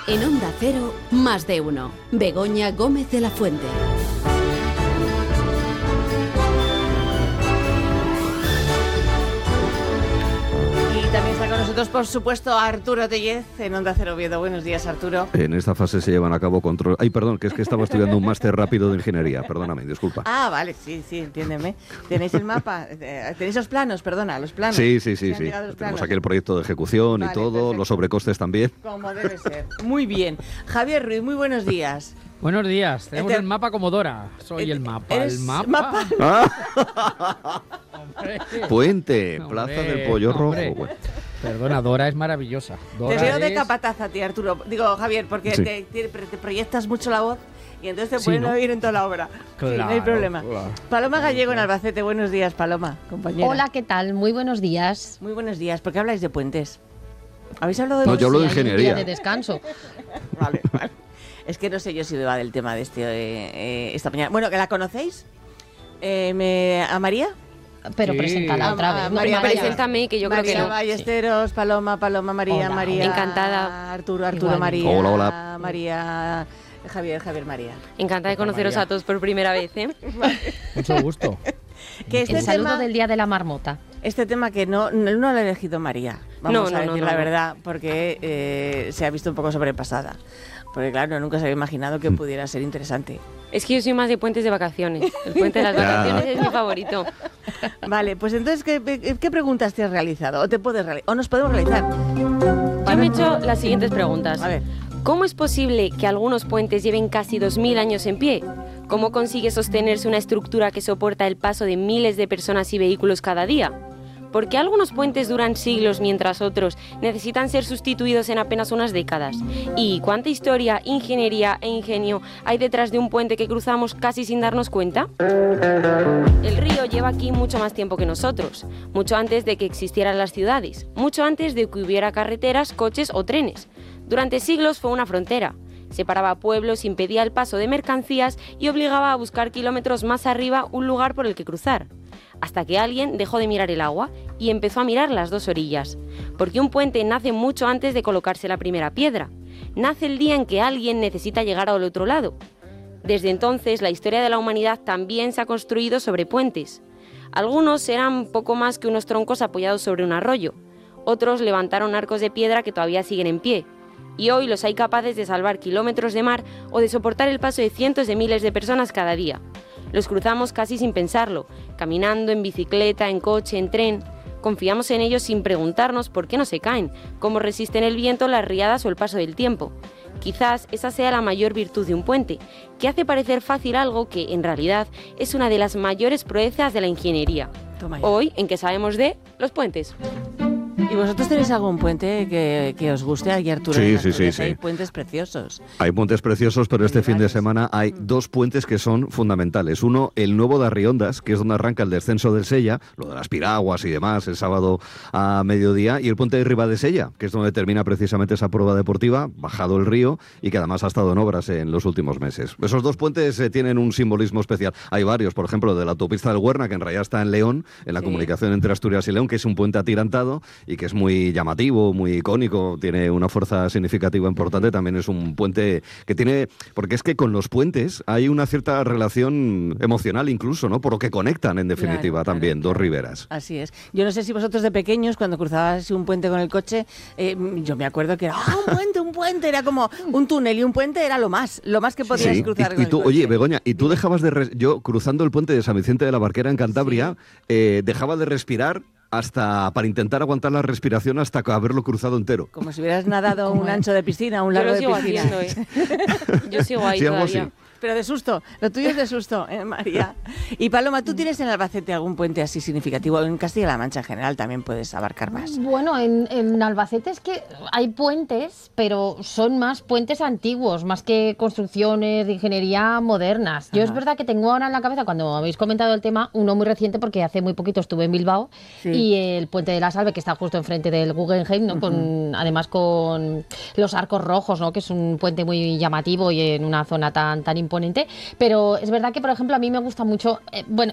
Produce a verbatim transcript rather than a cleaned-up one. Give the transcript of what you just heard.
En Onda Cero, Más de Uno. Begoña Gómez de la Fuente. También está con nosotros, por supuesto, Arturo Tellez, en Onda Cero Oviedo. Buenos días, Arturo. En esta fase se llevan a cabo control... Ay, perdón, que es que estaba estudiando un máster rápido de ingeniería. Perdóname, disculpa. Ah, vale, sí, sí, entiéndeme. ¿Tenéis el mapa? ¿Tenéis los planos? Perdona, los planos. Sí, sí, sí, sí. Tenemos aquí el proyecto de ejecución vale, y todo, perfecto. Los sobrecostes también. Como debe ser. Muy bien. Javier Ruiz, muy buenos días. Buenos días, tenemos el mapa como Dora. Soy el mapa, el mapa. mapa? Ah. Puente, hombre, Plaza del Pollo hombre. Rojo. Bueno. Perdona, Dora es maravillosa. Dora te veo es... de capataz a ti, Arturo. Digo, Javier, porque sí. te, te, te proyectas mucho la voz y entonces te sí, pueden ¿no? oír en toda la obra. Claro, sí, no hay problema. Claro. Paloma Gallego en Albacete, buenos días, Paloma, compañera. Hola, ¿qué tal? Muy buenos días. Muy buenos días. ¿Por qué habláis de puentes? ¿Habéis hablado de No, yo hablo de sí, ingeniería. Hay un día de descanso. Vale, vale. Es que no sé yo si va del tema de este eh, eh, esta mañana. Bueno, ¿que la conocéis? Eh, me, ¿A María? Pero sí. preséntala otra vez. A, a no, María, María. Preséntame, que yo María creo que no. Ballesteros, Paloma, Paloma, María, Hola. María. Encantada. Arturo, Arturo, Igual. María. Hola, hola. María, Javier, Javier, María. Encantada de conoceros María. a todos por primera vez, ¿eh? Mucho gusto. Que este El saludo tema, del día de la marmota. este tema que no, no, no lo ha elegido María, vamos No, a no, decir no, la no. verdad, porque eh, se ha visto un poco sobrepasada. Porque claro, nunca se había imaginado que pudiera ser interesante. Es que yo soy más de puentes de vacaciones. El puente de las Ya. vacaciones es mi favorito. Vale, pues entonces, ¿qué, qué preguntas te has realizado? ¿O te puedes reali- o nos podemos realizar? Yo me he hecho las siguientes preguntas. A ver. ¿Cómo es posible que algunos puentes lleven casi dos mil años en pie? ¿Cómo consigue sostenerse una estructura que soporta el paso de miles de personas y vehículos cada día? ¿Por qué algunos puentes duran siglos mientras otros necesitan ser sustituidos en apenas unas décadas? ¿Y cuánta historia, ingeniería e ingenio hay detrás de un puente que cruzamos casi sin darnos cuenta? El río lleva aquí mucho más tiempo que nosotros, mucho antes de que existieran las ciudades, mucho antes de que hubiera carreteras, coches o trenes. Durante siglos fue una frontera. Separaba pueblos, impedía el paso de mercancías y obligaba a buscar kilómetros más arriba un lugar por el que cruzar. Hasta que alguien dejó de mirar el agua y empezó a mirar las dos orillas. Porque un puente nace mucho antes de colocarse la primera piedra. Nace el día en que alguien necesita llegar al otro lado. Desde entonces, la historia de la humanidad también se ha construido sobre puentes. Algunos eran poco más que unos troncos apoyados sobre un arroyo. Otros levantaron arcos de piedra que todavía siguen en pie. Y hoy los hay capaces de salvar kilómetros de mar o de soportar el paso de cientos de miles de personas cada día. Los cruzamos casi sin pensarlo, caminando, en bicicleta, en coche, en tren. Confiamos en ellos sin preguntarnos por qué no se caen, cómo resisten el viento, las riadas o el paso del tiempo. Quizás esa sea la mayor virtud de un puente, que hace parecer fácil algo que, en realidad, es una de las mayores proezas de la ingeniería. Toma ya. Hoy, en que sabemos de los puentes. ¿Y vosotros tenéis algún puente que, que os guste? Aquí, Arturo, Sí, en sí, Asturias sí, hay sí. puentes preciosos. Hay puentes preciosos, pero este Hay fin de varios. semana hay dos puentes que son fundamentales. Uno, el nuevo de Arriondas, que es donde arranca el descenso del Sella, lo de las piraguas y demás, el sábado a mediodía, y el puente de Ribadesella, que es donde termina precisamente esa prueba deportiva, bajado el río, y que además ha estado en obras en los últimos meses. Esos dos puentes eh, tienen un simbolismo especial. Hay varios, por ejemplo, de la autopista del Huerna, que en realidad está en León, en la Sí. comunicación entre Asturias y León, que es un puente atirantado y que es muy llamativo, muy icónico, tiene una fuerza significativa importante. También es un puente que tiene, porque es que con los puentes hay una cierta relación emocional incluso, ¿no? Por lo que conectan en definitiva Claro, claro, también dos claro. riberas. Así es. Yo no sé si vosotros de pequeños, cuando cruzabas un puente con el coche, eh, yo me acuerdo que era ¡ah, un puente, un puente! Era como un túnel y un puente era lo más, lo más que podías Sí, cruzar y, con y tú, el coche. oye, Begoña, y tú dejabas de... res- yo, cruzando el puente de San Vicente de la Barquera en Cantabria, eh, dejaba de respirar hasta para intentar aguantar la respiración hasta haberlo cruzado entero. Como si hubieras nadado un ancho de piscina, un Yo largo lo de sigo piscina. haciendo, ¿eh? Yo sigo ahí Sí, algo todavía. así. Pero de susto, lo tuyo es de susto, ¿eh, María? Y Paloma, ¿tú tienes en Albacete algún puente así significativo? En Castilla-La Mancha en general también puedes abarcar más. Bueno, en, en Albacete es que hay puentes, pero son más puentes antiguos, más que construcciones de ingeniería modernas. Yo Ajá. es verdad que tengo ahora en la cabeza, cuando habéis comentado el tema, uno muy reciente, porque hace muy poquito estuve en Bilbao, Sí. y el puente de la Salve, que está justo enfrente del Guggenheim, ¿no? Con, además con los arcos rojos, ¿no? Que es un puente muy llamativo y en una zona tan, tan imponente. Pero es verdad que, por ejemplo, a mí me gusta mucho, eh, bueno,